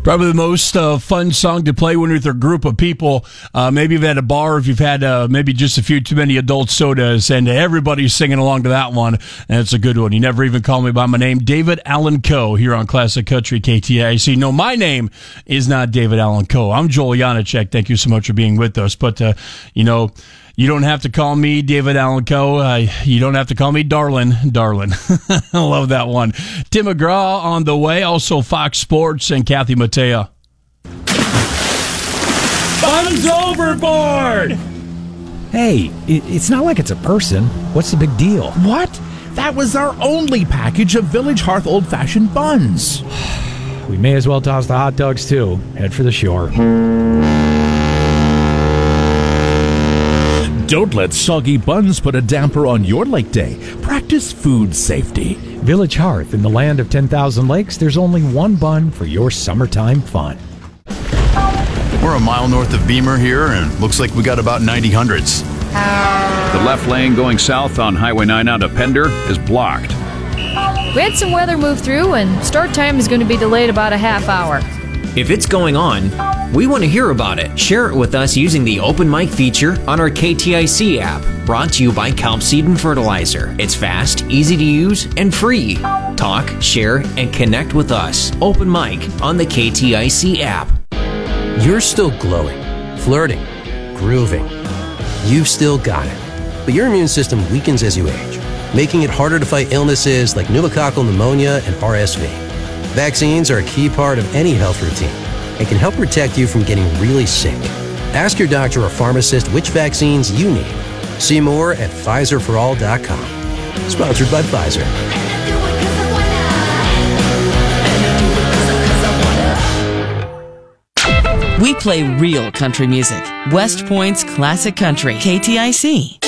Probably the most fun song to play when you're with a group of people. Maybe you've had a bar, if you've had maybe just a few too many adult sodas, and everybody's singing along to that one, and it's a good one. You never even call me by my name. David Allan Coe here on Classic Country KTIC. No, my name is not David Allan Coe. I'm Joel Janacek. Thank you so much for being with us. But, you don't have to call me David Allan Coe. You don't have to call me Darlin. I love that one. Tim McGraw on the way. Also Fox Sports and Kathy Mattea. Buns overboard! Hey, it's not like it's a person. What's the big deal? What? That was our only package of Village Hearth old-fashioned buns. We may as well toss the hot dogs, too. Head for the shore. Don't let soggy buns put a damper on your lake day. Practice food safety. Village Hearth, in the land of 10,000 lakes, there's only one bun for your summertime fun. We're a mile north of Beamer here, and looks like we got about 90 hundredths. The left lane going south on Highway 9 out of Pender is blocked. We had some weather move through, and start time is going to be delayed about a half hour. If it's going on, we want to hear about it. Share it with us using the Open Mic feature on our KTIC app. Brought to you by Kelp Seed and Fertilizer. It's fast, easy to use, and free. Talk, share, and connect with us. Open Mic on the KTIC app. You're still glowing, flirting, grooving. You've still got it. But your immune system weakens as you age, making it harder to fight illnesses like pneumococcal pneumonia and RSV. Vaccines are a key part of any health routine and can help protect you from getting really sick. Ask your doctor or pharmacist which vaccines you need. See more at PfizerForAll.com. Sponsored by Pfizer. We play real country music. West Point's Classic Country, KTIC.